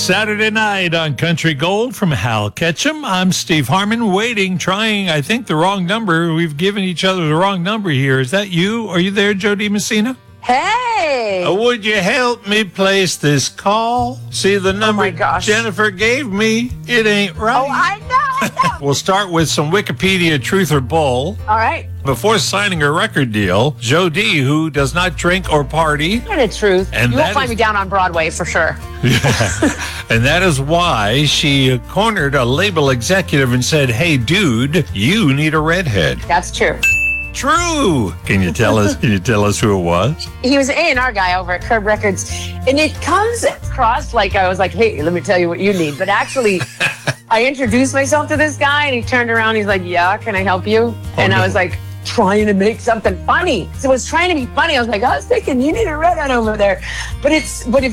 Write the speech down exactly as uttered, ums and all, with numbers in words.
Saturday night on Country Gold from Hal Ketchum. I'm Steve Harmon, waiting, trying, I think, the wrong number. We've given each other the wrong number here. Is that you? Are you there, Jody Messina? Hey! Uh, would you help me place this call? See, the number my gosh. Jennifer gave me, it ain't right. Oh, I know, I know. We'll start with some Wikipedia truth or bull. All right. Before signing a record deal, Jody, who does not drink or party, And the truth. And you that won't find is- me down on Broadway for sure. and that is why she cornered a label executive and said, "Hey, dude, you need a redhead." That's true. True. Can you tell us? Can you tell us who it was? He was an A and R guy over at Curb Records. And it comes across like I was like, hey, let me tell you what you need. But actually, I introduced myself to this guy and he turned around. He's like, yeah, can I help you? And no. I was like, trying to make something funny. So I was trying to be funny. I was like, I was thinking you need a redhead over there. But it's, but if